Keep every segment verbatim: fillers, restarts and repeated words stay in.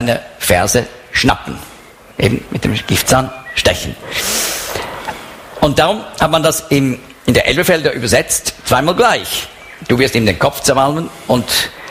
seiner Ferse schnappen. Eben mit dem Giftzahn stechen. Und darum hat man das im, in der Elberfelder übersetzt, zweimal gleich. Du wirst ihm den Kopf zermalmen und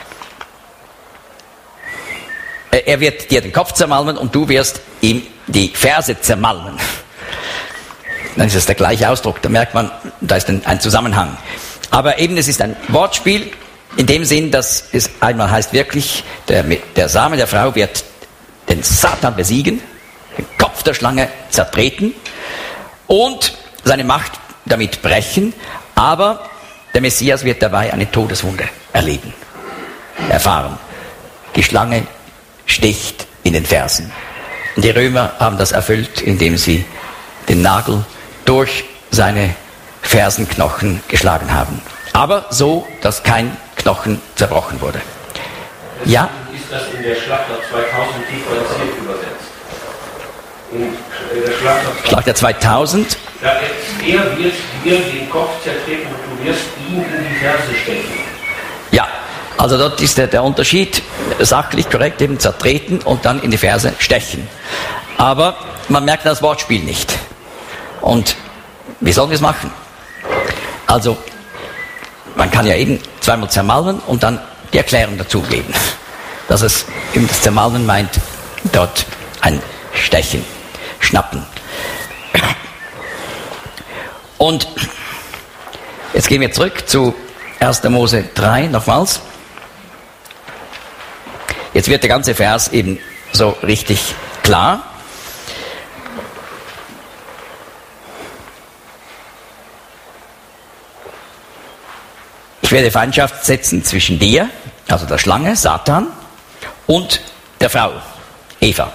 äh, er wird dir den Kopf zermalmen und du wirst ihm die Ferse zermalmen. Dann ist es der gleiche Ausdruck, da merkt man, da ist ein, ein Zusammenhang. Aber eben, es ist ein Wortspiel in dem Sinn, dass es einmal heißt wirklich, der, der Same der Frau wird den Satan besiegen, den Kopf der Schlange zertreten und seine Macht damit brechen, aber der Messias wird dabei eine Todeswunde erleben, erfahren. Die Schlange sticht in den Fersen. Und die Römer haben das erfüllt, indem sie den Nagel durch seine Fersenknochen geschlagen haben. Aber so, dass kein Knochen zerbrochen wurde. Ja? Ist das in der Schlachter zweitausend differenziert übersetzt? In der Schlachter, Schlachter zweitausend. Da ist, er wird dir den Kopf zertreten und du wirst ihn in die Ferse stechen. Ja, also dort ist der, der Unterschied sachlich korrekt, eben zertreten und dann in die Ferse stechen. Aber man merkt das Wortspiel nicht. Und wie sollen wir es machen? Also, man kann ja eben zweimal zermalmen und dann die Erklärung dazu geben, dass es eben das Zermalmen meint, dort ein Stechen, Schnappen. Und jetzt gehen wir zurück zu erster Mose drei nochmals. Jetzt wird der ganze Vers eben so richtig klar. Ich werde Feindschaft setzen zwischen dir, also der Schlange, Satan, und der Frau, Eva.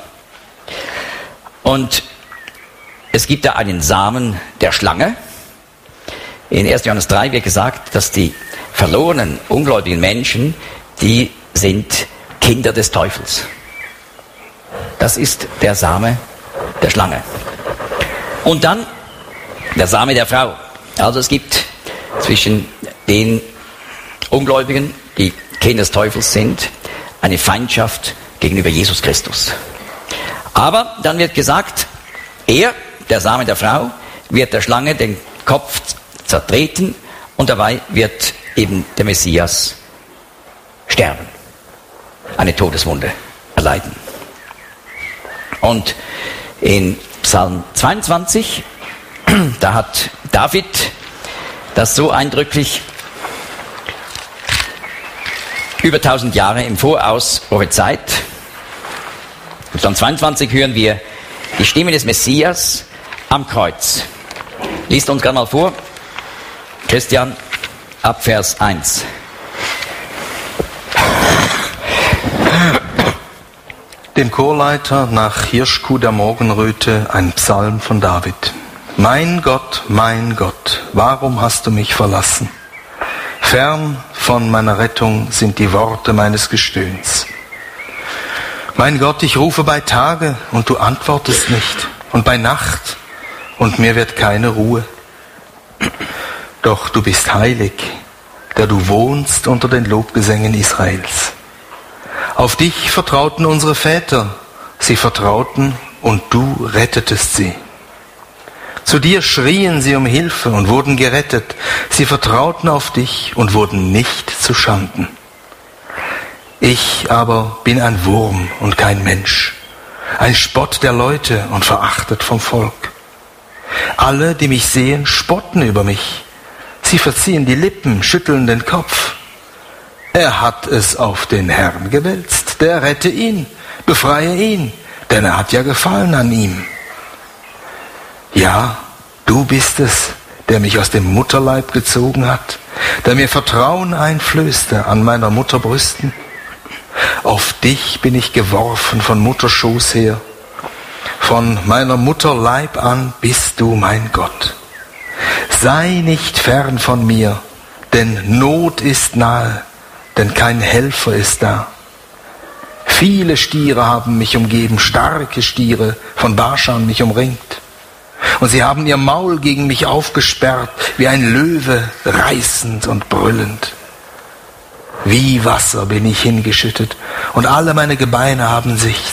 Und es gibt da einen Samen der Schlange. In erster Johannes drei wird gesagt, dass die verlorenen, ungläubigen Menschen, die sind Kinder des Teufels. Das ist der Same der Schlange. Und dann der Same der Frau. Also es gibt zwischen den Ungläubigen, die Kinder des Teufels sind, eine Feindschaft gegenüber Jesus Christus. Aber dann wird gesagt, er, der Same der Frau, wird der Schlange den Kopf zertreten und dabei wird eben der Messias sterben, eine Todeswunde erleiden. Und in Psalm zweiundzwanzig, da hat David das so eindrücklich über tausend Jahre im Voraus prophezeit. Im Psalm zweiundzwanzig hören wir die Stimme des Messias am Kreuz. Liest uns gerade mal vor, Christian, ab Vers eins. Dem Chorleiter nach Hirschkuh der Morgenröte ein Psalm von David. Mein Gott, mein Gott, warum hast du mich verlassen? Fern von meiner Rettung sind die Worte meines Gestöhns. Mein Gott, ich rufe bei Tage und du antwortest nicht, und bei Nacht und mir wird keine Ruhe. Doch du bist heilig, der du wohnst unter den Lobgesängen Israels. Auf dich vertrauten unsere Väter, sie vertrauten und du rettetest sie. Zu dir schrien sie um Hilfe und wurden gerettet. Sie vertrauten auf dich und wurden nicht zu Schanden. Ich aber bin ein Wurm und kein Mensch, ein Spott der Leute und verachtet vom Volk. Alle, die mich sehen, spotten über mich. Sie verziehen die Lippen, schütteln den Kopf. Er hat es auf den Herrn gewälzt, der rette ihn, befreie ihn, denn er hat ja Gefallen an ihm. Ja, du bist es, der mich aus dem Mutterleib gezogen hat, der mir Vertrauen einflößte an meiner Mutter Brüsten. Auf dich bin ich geworfen von Mutterschoß her. Von meiner Mutter Leib an bist du mein Gott. Sei nicht fern von mir, denn Not ist nahe, denn kein Helfer ist da. Viele Stiere haben mich umgeben, starke Stiere von Baschan mich umringt. Und sie haben ihr Maul gegen mich aufgesperrt, wie ein Löwe, reißend und brüllend. Wie Wasser bin ich hingeschüttet, und alle meine Gebeine haben sich